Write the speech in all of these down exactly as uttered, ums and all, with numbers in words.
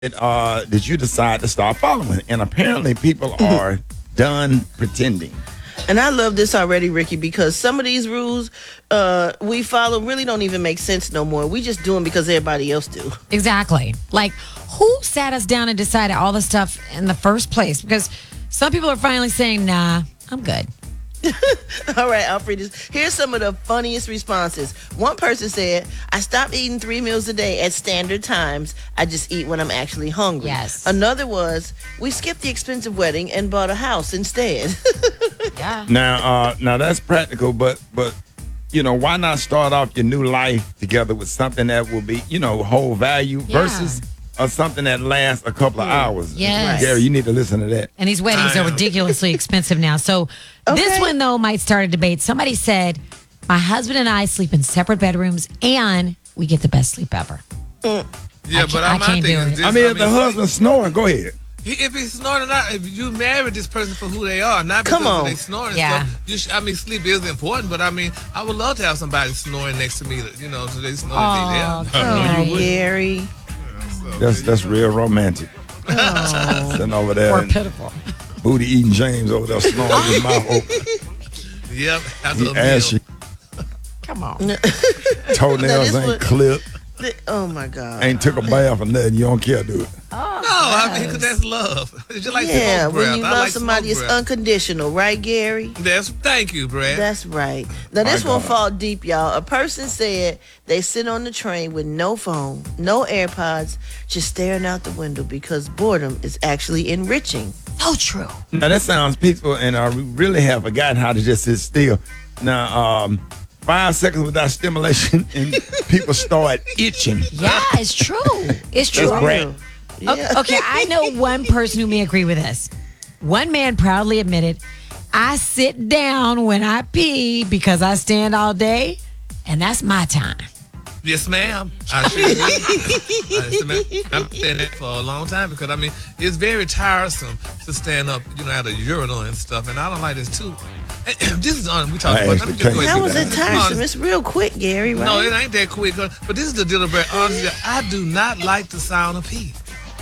uh, did you decide to start following? And apparently people are done pretending. And I love this already, Ricky, because some of these rules uh, we follow really don't even make sense no more. We just do them because everybody else do. Exactly. Like, who sat us down and decided all this stuff in the first place? Because some people are finally saying, nah, I'm good. All right, Alfred, here's some of the funniest responses. One person said, I stopped eating three meals a day at standard times. I just eat when I'm actually hungry. Yes. Another was, we skipped the expensive wedding and bought a house instead. Yeah. Now, uh, now that's practical, but but you know, why not start off your new life together with something that will be, you know, whole value Yeah. versus uh, something that lasts a couple of hours. Yes. Gary, you need to listen to that. And these weddings are ridiculously expensive now. So this Okay. one, though, might start a debate. Somebody said, my husband and I sleep in separate bedrooms and we get the best sleep ever. Yeah, I but can't- I, I my can't thing do is it. this. I mean, if the husband's snoring, go ahead. he, if he's snoring or not, if you married this person for who they are, not because Come on. of they snoring. Yeah. And stuff, you should, I mean, sleep is important, but I mean, I would love to have somebody snoring next to me. You know, so they snore Oh, if they there. God. Gary. So, That's that's real romantic. Oh. Sitting over there, Or and pitiful. booty eating James over there snoring with his mouth open. Yep. That's He a asked you, meal. Come on. toenails Now, this ain't one- clipped, Oh, my God. ain't took a bath or nothing. You don't care, do it. No, I mean, 'cause that's love. It's just like Yeah, smoke when breath. you I love like somebody, smoke it's breath. unconditional, right, Gary? That's thank you, Brad. That's right. Now, this My one God. fall deep, y'all. A person said they sit on the train with no phone, no AirPods, just staring out the window because boredom is actually enriching. So true. Now that sounds peaceful, and I really have forgotten how to just sit still. Now, um, five seconds without stimulation, and people start itching. Yeah, it's true. It's true. That's great. O- Yeah. Okay, I know one person who may agree with this. One man proudly admitted, I sit down when I pee because I stand all day, and that's my time. Yes, ma'am. I sure do. I just admit, I've been saying that for a long time because I mean it's very tiresome to stand up, you know, at a urinal and stuff, and I don't like this too. And this is on. We talked I about. actually Let me just go can't ahead How and was get it this. tiresome? No, It's real quick, Gary, right? No, it ain't that quick. uh, But this is the deal, Brad. Honestly, I do not like the sound of pee.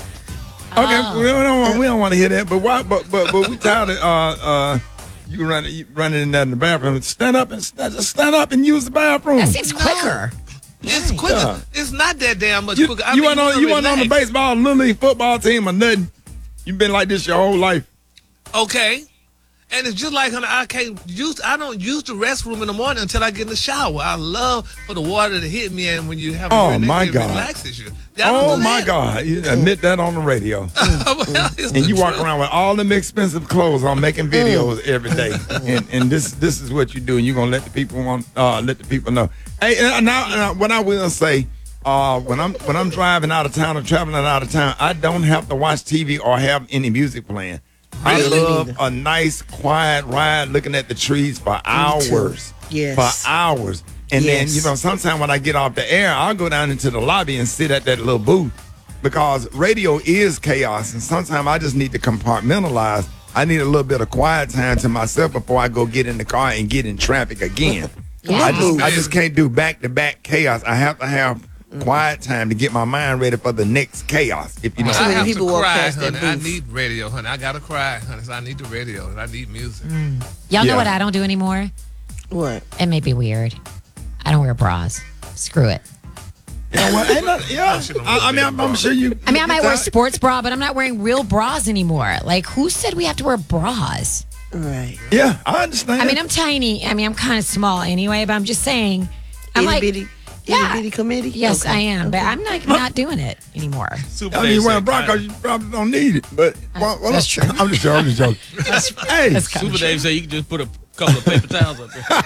Okay, we don't want we don't want to hear that. But why? But but but we tired of uh uh you running you running in there in the bathroom. Stand up and stand, just stand up and use the bathroom. That seems quicker. It's quicker. Yeah. It's not that damn much You, quicker. I you mean, weren't on can you weren't on the relax. baseball little league football team or nothing. You've been like this your whole life. Okay. And it's just like, honey, I can't use, I don't use the restroom in the morning until I get in the shower. I love for the water to hit me, and when you have a Oh, urinate, my it God. relaxes you. I don't Oh do my that. God! You admit that on the radio. Well, it's And the you walk truth. around with all them expensive clothes on, making Mm. videos every day, and, and this this is what you do, and you're gonna let the people want uh, let the people know. Hey, and now, now what I will say, uh, when I'm when I'm driving out of town or traveling out of town, I don't have to watch T V or have any music playing. I Really? love a nice quiet ride, looking at the trees for hours, Yes. for hours. And then, Yes. you know, sometimes when I get off the air, I'll go down into the lobby and sit at that little booth because radio is chaos. And sometimes I just need to compartmentalize. I need a little bit of quiet time to myself before I go get in the car and get in traffic again. I just I just can't do back to back chaos. I have to have quiet time to get my mind ready for the next chaos. If you know Too I many have people to walk cry, past that honey. I booth. need radio, honey. I gotta cry, honey. So I need the radio and I need music. Y'all Yeah. know what I don't do anymore? What? It may be weird. I don't wear bras. Screw it. You know what? Ain't not- yeah. I, I mean, I'm, I'm sure you. I mean, I might wear a it's- sports bra, but I'm not wearing real bras anymore. Like, who said we have to wear bras? Right. Yeah, I understand. I mean, I'm tiny. I mean, I'm kind of small anyway, but I'm just saying. I'm Itty like, bitty, yeah. itty bitty committee? yes, Okay. I am, but I'm like not doing it anymore. Super I mean, Dave you wearing said bra because kind you probably don't need it. But well, well, That's true. I'm just joking. I'm just joking. hey, That's kind Super of true. Dave said you can just put a couple of paper towels up there.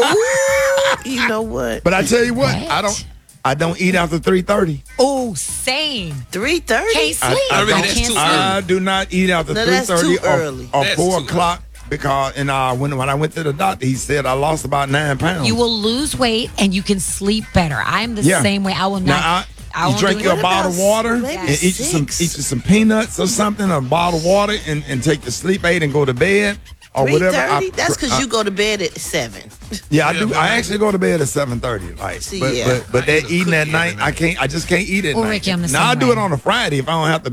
You know what? but I tell you what, What? I don't. I don't eat after three thirty. Oh, same. three thirty? Can't sleep. I, really, I that's can't too sleep. I do not eat after No, three that's thirty too or, early. or That's four too o'clock because and uh, when when I went to the doctor, he said I lost about nine pounds. You will lose weight and you can sleep better. I'm the Yeah. same way. I will not. Now, I, I you won't drink do your it. bottle of about water maybe and eat you some six? eat you some peanuts or something, a bottle of water, and, and take your sleep aid and go to bed. or Three whatever. I- thirty? That's because I- you go to bed at seven. Yeah, I Yeah, do. but I I- actually go to bed at seven thirty. Like, See, but, yeah. but but I that eat a eating at cookie night, every I night. can't. I just can't eat at Well, night. Ricky, I'm the now same I do way. it on a Friday if I don't have to